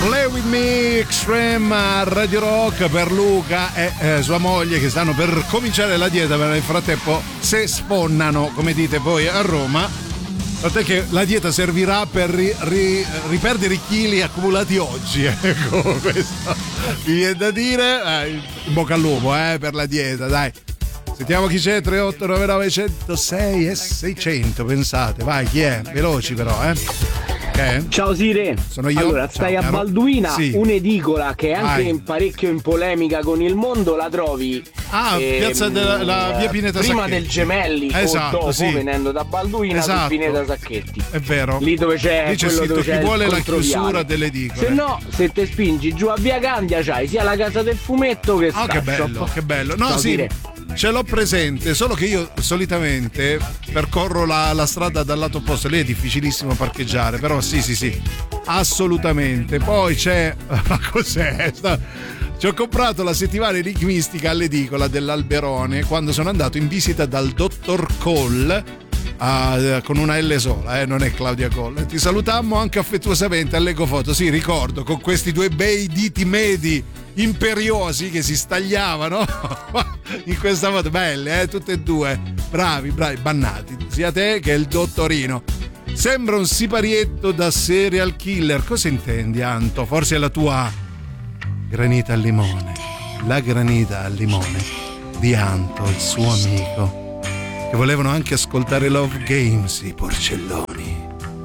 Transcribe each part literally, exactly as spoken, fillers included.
Play With Me Extreme a Radio Rock per Luca e eh, sua moglie che stanno per cominciare la dieta, ma nel frattempo se sfonnano, come dite voi a Roma. Tant'è che la dieta servirà per ri, ri, riperdere i chili accumulati oggi, ecco, questo mi viene da dire. Eh, in bocca al lupo eh, per la dieta, dai. Sentiamo chi c'è. Tre otto nove nove uno zero sei e seicento, pensate, vai, chi è? Veloci però, eh. Okay. Ciao Sire, sono io. Allora, stai Ciao, a Balduina, sì. Un'edicola che è anche Vai. in parecchio in polemica con il mondo, la trovi Ah, ehm, piazza della la via Pineta prima Sacchetti. del Gemelli, Esatto, o dopo, sì. venendo da Balduina, Esatto. su Pineta Sacchetti. È vero. Lì dove c'è Lì c'è quello scritto dove chi c'è il vuole la controviale. chiusura delle edicole. Se no, se te spingi giù a via Candia c'hai sia la casa del fumetto che Oh, che bello, che bello. No, Ciao, sì, Sire. ce l'ho presente, solo che io solitamente percorro la, la strada dal lato opposto. Lì è difficilissimo parcheggiare, però sì, sì, sì, assolutamente. Poi c'è, ma cos'è? Sta- Ci ho comprato la settimana enigmistica all'edicola dell'Alberone quando sono andato in visita dal dottor Cole. Ah, con una L sola, eh, non è Claudia Colle. Ti salutammo anche affettuosamente all'ecofoto. Sì, ricordo, con questi due bei diti medi imperiosi che si stagliavano in questa moto. Belle, eh, tutte e due. Bravi, bravi, bannati. Sia te che il dottorino. Sembra un siparietto da serial killer. Cosa intendi, Anto? Forse è la tua granita al limone. La granita al limone di Anto, il suo amico. Che volevano anche ascoltare Love Games, i porcelloni.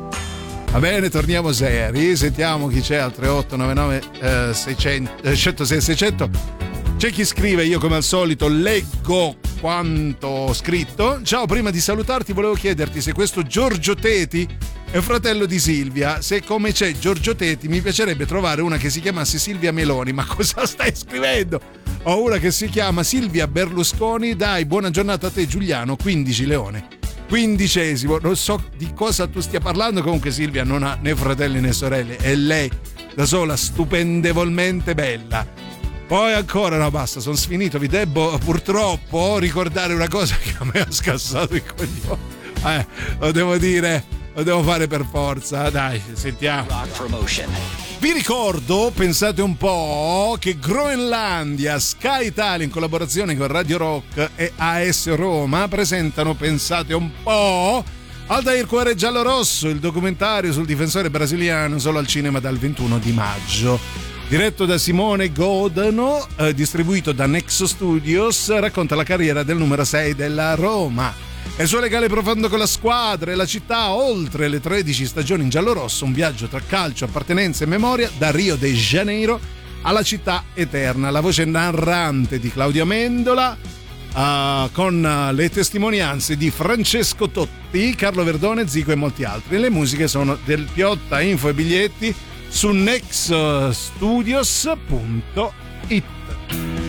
Va bene, torniamo seri. Sentiamo chi c'è al tre otto nove nove centosei seicento. C'è chi scrive, io come al solito leggo quanto ho scritto. Ciao, prima di salutarti volevo chiederti se questo Giorgio Teti è fratello di Silvia. Se come c'è Giorgio Teti mi piacerebbe trovare una che si chiamasse Silvia Meloni. Ma cosa stai scrivendo? Ho una che si chiama Silvia Berlusconi. Dai, buona giornata a te Giuliano, quindici Leone. Quindicesimo, non so di cosa tu stia parlando. Comunque Silvia non ha né fratelli né sorelle, è lei da sola, stupendevolmente bella. Poi ancora, no basta, sono sfinito, vi devo purtroppo ricordare una cosa che a me ha scassato i coglioni. Eh, lo devo dire, lo devo fare per forza, dai, sentiamo. Vi ricordo, pensate un po', che Groenlandia, Sky Italia in collaborazione con Radio Rock e A S Roma presentano, pensate un po', Aldair Cuore Giallo Rosso, il documentario sul difensore brasiliano, solo al cinema dal ventuno di maggio. Diretto da Simone Godano, eh, distribuito da Nexo Studios, racconta la carriera del numero sei della Roma. E il suo legale profondo con la squadra e la città, oltre le tredici stagioni in giallorosso, un viaggio tra calcio, appartenenza e memoria da Rio de Janeiro alla città eterna. La voce narrante di Claudio Amendola, uh, con le testimonianze di Francesco Totti, Carlo Verdone, Zico e molti altri. Le musiche sono del Piotta. Info e biglietti su nexstudios punto it.